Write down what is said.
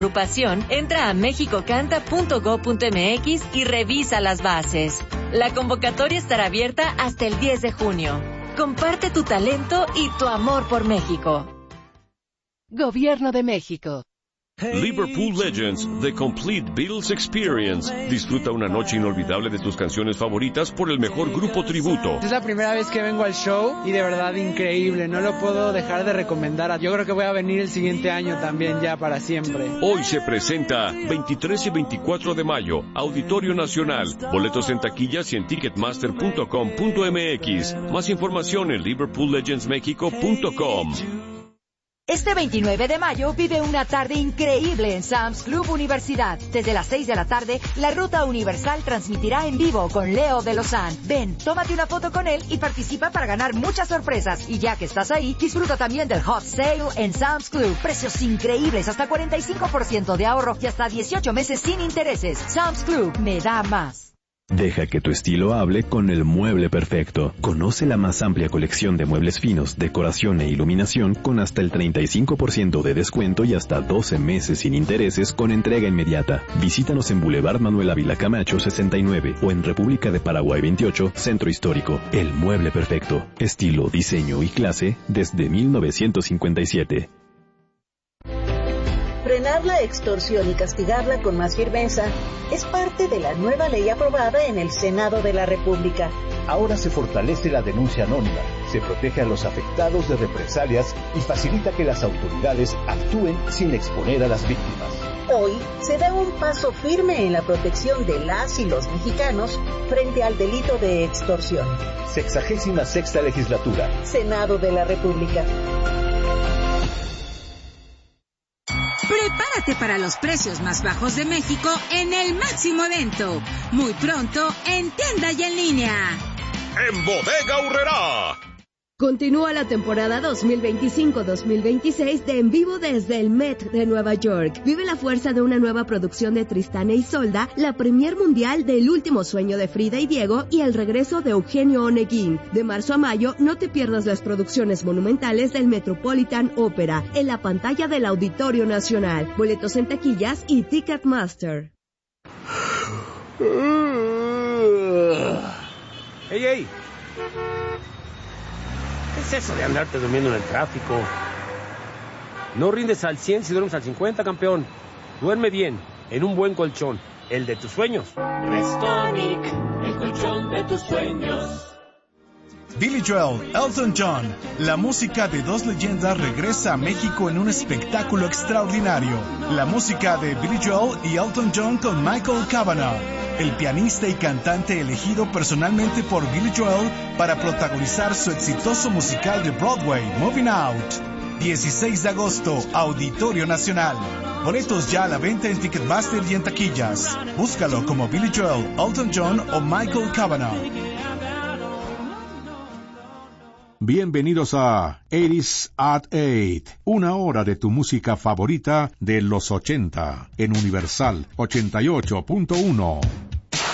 Agrupación, entra a mexicocanta.go.mx y revisa las bases. La convocatoria estará abierta hasta el 10 de junio. Comparte tu talento y tu amor por México. Gobierno de México. Liverpool Legends, The Complete Beatles Experience. Disfruta una noche inolvidable de tus canciones favoritas por el mejor grupo tributo. Es la primera vez que vengo al show y de verdad increíble. No lo puedo dejar de recomendar. Yo creo que voy a venir el siguiente año también ya para siempre. Hoy se presenta 23 y 24 de mayo, Auditorio Nacional. Boletos en taquillas y en ticketmaster.com.mx. Más información en liverpoollegendsmexico.com. Este 29 de mayo vive una tarde increíble en Sam's Club Universidad. Desde las 6 de la tarde, la Ruta Universal transmitirá en vivo con Leo de Lozán. Ven, tómate una foto con él y participa para ganar muchas sorpresas. Y ya que estás ahí, disfruta también del Hot Sale en Sam's Club. Precios increíbles, hasta 45% de ahorro y hasta 18 meses sin intereses. Sam's Club, me da más. Deja que tu estilo hable con el mueble perfecto. Conoce la más amplia colección de muebles finos, decoración e iluminación con hasta el 35% de descuento y hasta 12 meses sin intereses con entrega inmediata. Visítanos en Boulevard Manuel Ávila Camacho 69 o en República de Paraguay 28, Centro Histórico. El mueble perfecto. Estilo, diseño y clase desde 1957. Frenar la extorsión y castigarla con más firmeza es parte de la nueva ley aprobada en el Senado de la República. Ahora se fortalece la denuncia anónima, se protege a los afectados de represalias y facilita que las autoridades actúen sin exponer a las víctimas. Hoy se da un paso firme en la protección de las y los mexicanos frente al delito de extorsión. 66ª Legislatura. Senado de la República. Prepárate para los precios más bajos de México en el máximo evento. Muy pronto en tienda y en línea. En Bodega Aurrerá. Continúa la temporada 2025-2026 de En Vivo desde el Met de Nueva York. Vive la fuerza de una nueva producción de Tristán e Isolda, la premier mundial del Último Sueño de Frida y Diego y el regreso de Eugenio Oneguín. De marzo a mayo, no te pierdas las producciones monumentales del Metropolitan Opera en la pantalla del Auditorio Nacional. Boletos en taquillas y Ticketmaster. ¡Ey! ¿Qué es eso de andarte durmiendo en el tráfico? No rindes al 100 si duermes al 50, campeón. Duerme bien, en un buen colchón, el de tus sueños. Restonic, el colchón de tus sueños. Billy Joel, Elton John, la música de dos leyendas regresa a México en un espectáculo extraordinario. La música de Billy Joel y Elton John con Michael Cavanagh, el pianista y cantante elegido personalmente por Billy Joel para protagonizar su exitoso musical de Broadway, Moving Out. 16 de agosto, Auditorio Nacional. Boletos ya a la venta en Ticketmaster y en taquillas. Búscalo como Billy Joel, Elton John o Michael Cavanagh. Bienvenidos a 80s at 8, una hora de tu música favorita de los 80, en Universal 88.1.